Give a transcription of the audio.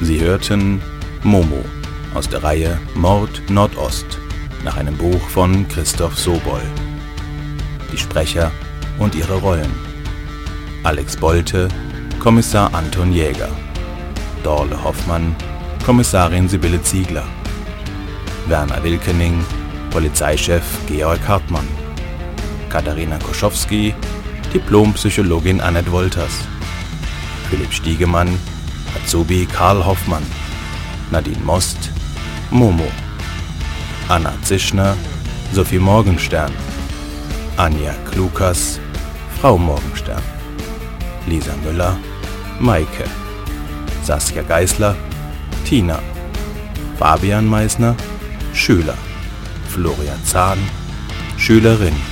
Sie hörten Momo aus der Reihe Mord Nordost nach einem Buch von Christoph Sobol. Die Sprecher und ihre Rollen: Alex Bolte, Kommissar Anton Jäger; Dorle Hoffmann, Kommissarin Sibylle Ziegler; Werner Wilkening, Polizeichef Georg Hartmann; Katharina Koschowski, Diplompsychologin Annette Wolters; Philipp Stiegemann, Azubi Karl Hoffmann; Nadine Most, Momo; Anna Zischner, Sophie Morgenstern; Anja Klukas, Frau Morgenstern; Lisa Müller, Maike; Saskia Geisler, Tina; Fabian Meissner, Schüler; Florian Zahn, Schülerin.